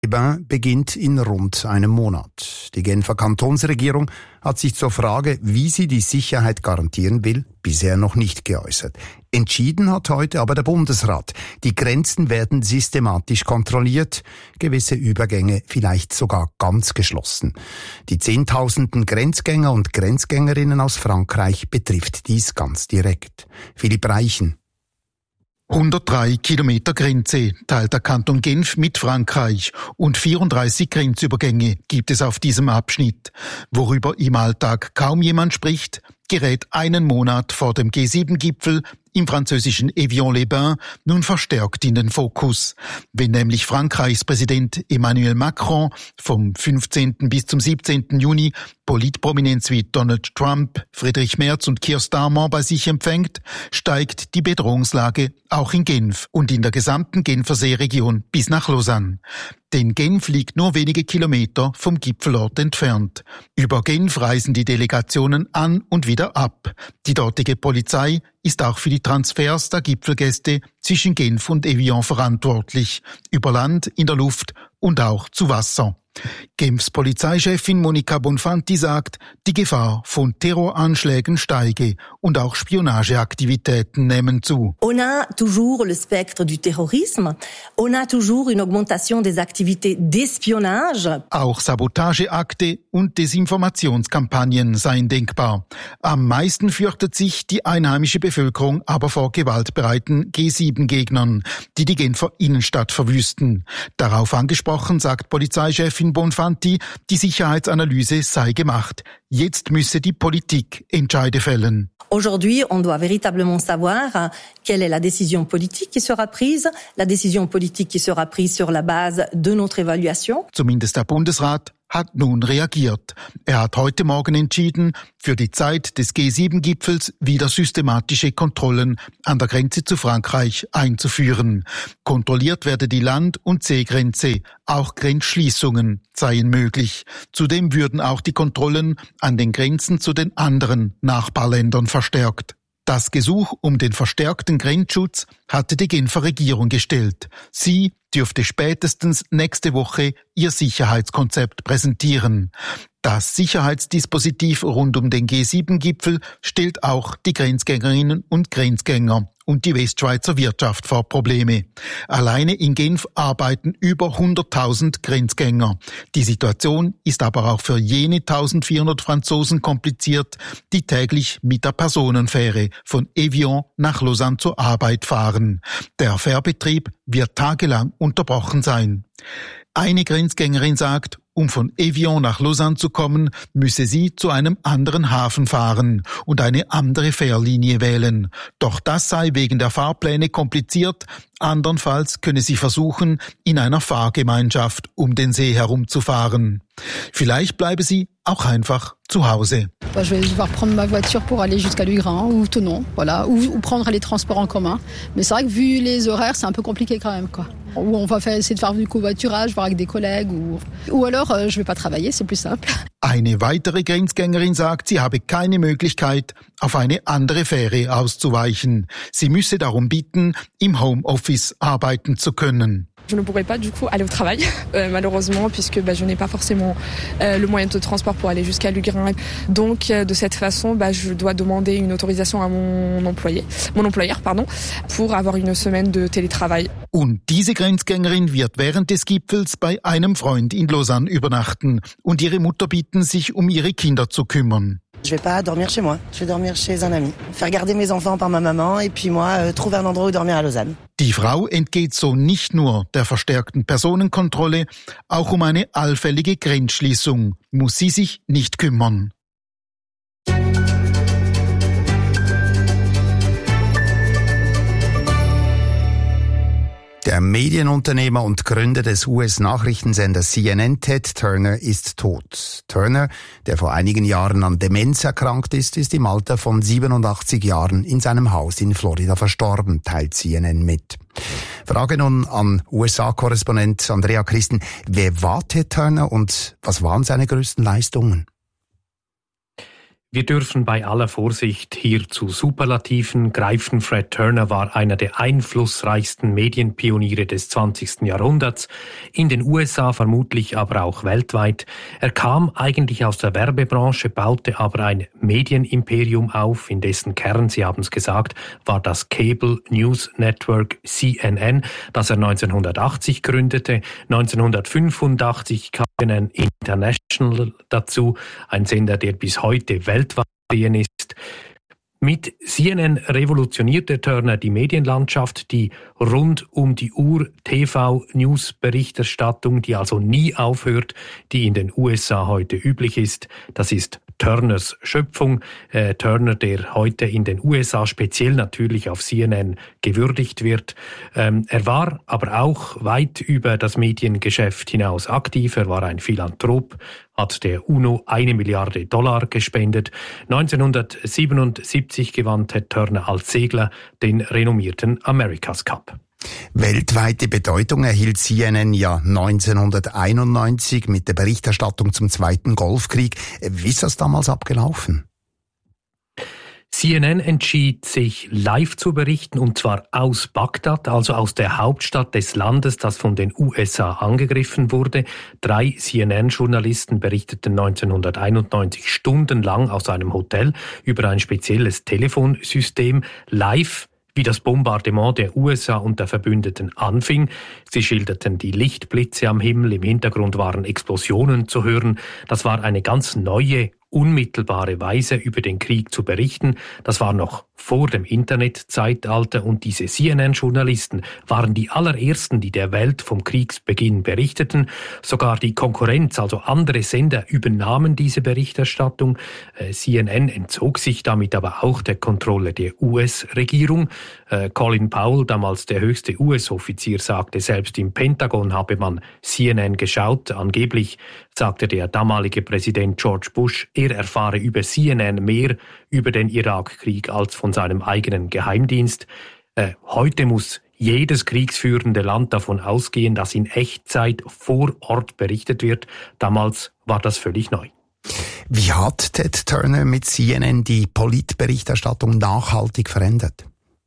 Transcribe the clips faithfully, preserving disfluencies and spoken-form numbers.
Genf beginnt in rund einem Monat. Die Genfer Kantonsregierung hat sich zur Frage, wie sie die Sicherheit garantieren will, bisher noch nicht geäußert. Entschieden hat heute aber der Bundesrat. Die Grenzen werden systematisch kontrolliert, gewisse Übergänge vielleicht sogar ganz geschlossen. Die Zehntausenden Grenzgänger und Grenzgängerinnen aus Frankreich betrifft dies ganz direkt. Philipp Reichen. hundertdrei Kilometer Grenze teilt der Kanton Genf mit Frankreich und vierunddreißig Grenzübergänge gibt es auf diesem Abschnitt. Worüber im Alltag kaum jemand spricht, gerät einen Monat vor dem G sieben Gipfel im französischen Évian-les-Bains nun verstärkt in den Fokus. Wenn nämlich Frankreichs Präsident Emmanuel Macron vom fünfzehnten bis zum siebzehnten Juni Politprominenz wie Donald Trump, Friedrich Merz und Keir Starmer bei sich empfängt, steigt die Bedrohungslage auch in Genf und in der gesamten Genfer Seeregion bis nach Lausanne. Denn Genf liegt nur wenige Kilometer vom Gipfelort entfernt. Über Genf reisen die Delegationen an und wieder ab. Die dortige Polizei ist auch für die Transfers der Gipfelgäste zwischen Genf und Évian verantwortlich, über Land, in der Luft und auch zu Wasser. Genfs Polizeichefin Monica Bonfanti sagt, die Gefahr von Terroranschlägen steige und auch Spionageaktivitäten nehmen zu. On a toujours le spectre du terrorisme, on a toujours une augmentation des activités d'espionnage. Auch Sabotageakte und Desinformationskampagnen seien denkbar. Am meisten fürchtet sich die einheimische Bevölkerung aber vor gewaltbereiten G sieben Gegnern, die die Genfer Innenstadt verwüsten. Darauf angesprochen sagt Polizeichefin Bonfanti, die Sicherheitsanalyse sei gemacht. Jetzt müsse die Politik Entscheide fällen. Aujourd'hui, on doit véritablement savoir quelle est la décision politique qui sera prise, la décision politique qui sera prise sur la base de notre évaluation. Zumindest der Bundesrat hat nun reagiert. Er hat heute Morgen entschieden, für die Zeit des G sieben Gipfels wieder systematische Kontrollen an der Grenze zu Frankreich einzuführen. Kontrolliert werde die Land- und Seegrenze, auch Grenzschließungen seien möglich. Zudem würden auch die Kontrollen an den Grenzen zu den anderen Nachbarländern verstärkt. Das Gesuch um den verstärkten Grenzschutz hatte die Genfer Regierung gestellt. Sie dürfte spätestens nächste Woche ihr Sicherheitskonzept präsentieren. Das Sicherheitsdispositiv rund um den G sieben Gipfel stellt auch die Grenzgängerinnen und Grenzgänger und die Westschweizer Wirtschaft vor Probleme. Alleine in Genf arbeiten über hunderttausend Grenzgänger. Die Situation ist aber auch für jene eintausendvierhundert Franzosen kompliziert, die täglich mit der Personenfähre von Évian nach Lausanne zur Arbeit fahren. Der Fährbetrieb wird tagelang unterbrochen sein. Eine Grenzgängerin sagt, um von Évian nach Lausanne zu kommen, müsse sie zu einem anderen Hafen fahren und eine andere Fährlinie wählen. Doch das sei wegen der Fahrpläne kompliziert. Andernfalls könne sie versuchen, in einer Fahrgemeinschaft um den See herumzufahren. Vielleicht bleibe sie auch einfach zu Hause. Je vais devoir prendre ma voiture pour aller jusqu'à Lugrin ou Thonon, voilà, ou, ou prendre les transports en commun. Mais c'est vrai que vu les horaires, c'est un peu compliqué quand même, quoi. Ou on va faire, essayer de faire du covoiturage, voir avec des collègues, ou, ou alors euh, je vais pas travailler, c'est plus simple. Eine weitere Grenzgängerin sagt, sie habe keine Möglichkeit, auf eine andere Fähre auszuweichen. Sie müsse darum bitten, im Homeoffice arbeiten zu können. Je ne pourrais pas du coup aller au travail, euh, malheureusement, puisque bah, je n'ai pas forcément euh, le moyen de transport pour aller jusqu'à Lugrin. Donc euh, de cette façon, bah, je dois demander une autorisation à mon employé, mon employeur, pardon, pour avoir une semaine de télétravail. Und diese Grenzgängerin wird während des Gipfels bei einem Freund in Lausanne übernachten und ihre Mutter bitten, sich um ihre Kinder zu kümmern. Je vais pas dormir chez moi, je vais dormir chez un ami. Faire garder mes enfants par ma maman et puis moi euh, trouver un endroit où dormir à Lausanne. Die Frau entgeht so nicht nur der verstärkten Personenkontrolle, auch um eine allfällige Grenzschließung muss sie sich nicht kümmern. Der Medienunternehmer und Gründer des U S-Nachrichtensenders C N N, Ted Turner, ist tot. Turner, der vor einigen Jahren an Demenz erkrankt ist, ist im Alter von siebenundachtzig Jahren in seinem Haus in Florida verstorben, teilt C N N mit. Frage nun an U S A-Korrespondent Andrea Christen. Wer war Ted Turner und was waren seine größten Leistungen? Wir dürfen bei aller Vorsicht hier zu Superlativen greifen. Fred Turner war einer der einflussreichsten Medienpioniere des zwanzigsten Jahrhunderts, in den U S A vermutlich, aber auch weltweit. Er kam eigentlich aus der Werbebranche, baute aber ein Medienimperium auf, in dessen Kern, Sie haben es gesagt, war das Cable News Network C N N, das er neunzehnhundertachtzig gründete. neunzehnhundertfünfundachtzig kam C N N International dazu, ein Sender, der bis heute weltweit gesehen ist. Mit C N N revolutionierte Turner die Medienlandschaft, die rund um die Uhr T V-News-Berichterstattung, die also nie aufhört, die in den U S A heute üblich ist. Das ist Turners Schöpfung. Äh, Turner, der heute in den U S A speziell natürlich auf C N N gewürdigt wird. Ähm, er war aber auch weit über das Mediengeschäft hinaus aktiv. Er war ein Philanthrop, hat der UNO eine Milliarde Dollar gespendet. neunzehnhundertsiebenundsiebzig gewann Ted Turner als Segler den renommierten America's Cup. Weltweite Bedeutung erhielt C N N ja neunzehnhunderteinundneunzig mit der Berichterstattung zum Zweiten Golfkrieg. Wie ist das damals abgelaufen? C N N entschied sich, live zu berichten, und zwar aus Bagdad, also aus der Hauptstadt des Landes, das von den U S A angegriffen wurde. Drei C N N-Journalisten berichteten neunzehnhunderteinundneunzig stundenlang aus einem Hotel über ein spezielles Telefonsystem live, wie das Bombardement der U S A und der Verbündeten anfing. Sie schilderten die Lichtblitze am Himmel, im Hintergrund waren Explosionen zu hören. Das war eine ganz neue, unmittelbare Weise, über den Krieg zu berichten. Das war noch vor dem Internetzeitalter, und diese C N N-Journalisten waren die allerersten, die der Welt vom Kriegsbeginn berichteten. Sogar die Konkurrenz, also andere Sender, übernahmen diese Berichterstattung. Äh, C N N entzog sich damit aber auch der Kontrolle der U S-Regierung. Äh, Colin Powell, damals der höchste U S-Offizier, sagte, selbst im Pentagon habe man C N N geschaut. Angeblich sagte der damalige Präsident George Bush, er erfahre über C N N mehr über den Irakkrieg als von seinem eigenen Geheimdienst. Äh, heute muss jedes kriegsführende Land davon ausgehen, dass in Echtzeit vor Ort berichtet wird. Damals war das völlig neu. Wie hat Ted Turner mit C N N die Politberichterstattung nachhaltig verändert?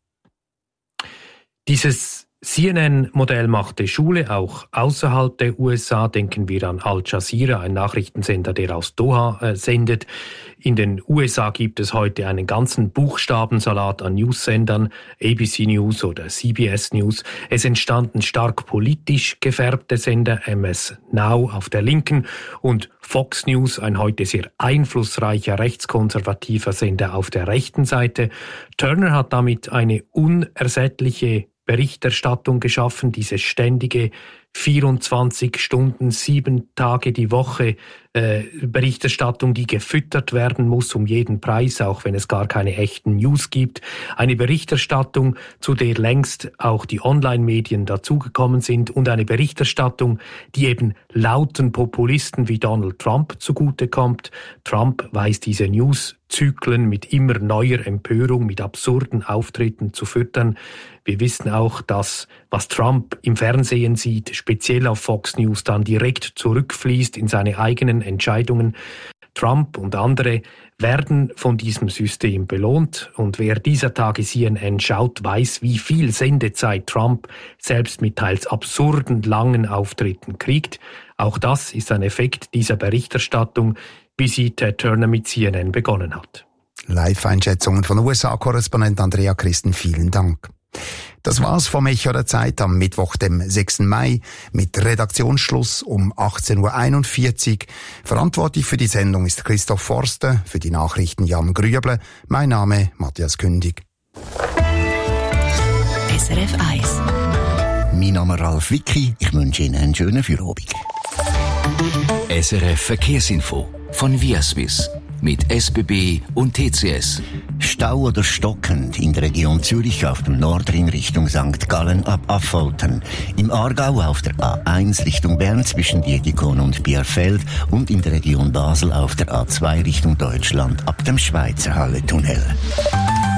Dieses C N N-Modell machte Schule, auch außerhalb der U S A. Denken wir an Al Jazeera, ein Nachrichtensender, der aus Doha äh, sendet. In den U S A gibt es heute einen ganzen Buchstabensalat an News-Sendern, A B C News oder C B S News. Es entstanden stark politisch gefärbte Sender, M S Now auf der linken und Fox News, ein heute sehr einflussreicher rechtskonservativer Sender auf der rechten Seite. Turner hat damit eine unersättliche Berichterstattung geschaffen, diese ständige vierundzwanzig Stunden, sieben Tage die Woche äh, Berichterstattung, die gefüttert werden muss um jeden Preis, auch wenn es gar keine echten News gibt. Eine Berichterstattung, zu der längst auch die Online-Medien dazugekommen sind, und eine Berichterstattung, die eben lauten Populisten wie Donald Trump zugutekommt. Trump weiß diese News-Zyklen mit immer neuer Empörung, mit absurden Auftritten zu füttern. Wir wissen auch, dass was Trump im Fernsehen sieht, speziell auf Fox News, dann direkt zurückfließt in seine eigenen Entscheidungen. Trump und andere werden von diesem System belohnt, und wer dieser Tage C N N schaut, weiß, wie viel Sendezeit Trump selbst mit teils absurden langen Auftritten kriegt. Auch das ist ein Effekt dieser Berichterstattung, wie sie Ted Turner mit C N N begonnen hat. Live-Einschätzungen von U S A-Korrespondent Andrea Christen, vielen Dank. Das war's vom Echo der Zeit am Mittwoch, dem sechsten Mai, mit Redaktionsschluss um achtzehn Uhr einundvierzig. Verantwortlich für die Sendung ist Christoph Forster, für die Nachrichten Jan Grüble. Mein Name Matthias Kündig. S R F eins. Mein Name Ralf Wicki, ich wünsche Ihnen einen schönen Feierabend. S R F Verkehrsinfo von Viaswiss mit S B B und T C S. Stau oder stockend in der Region Zürich auf dem Nordring Richtung Sankt Gallen ab Affoltern. Im Aargau auf der A eins Richtung Bern zwischen Diekon und Bierfeld und in der Region Basel auf der A zwei Richtung Deutschland ab dem Schweizerhalle-Tunnel.